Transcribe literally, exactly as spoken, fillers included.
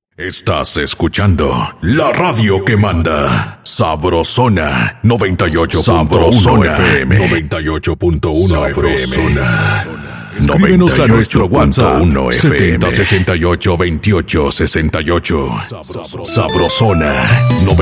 Estás escuchando la radio que manda. Sabrosona noventa y ocho punto uno F M. noventa y ocho punto uno F M. Escríbenos a nuestro WhatsApp setenta sesenta y ocho veintiocho sesenta y ocho. Sabrosona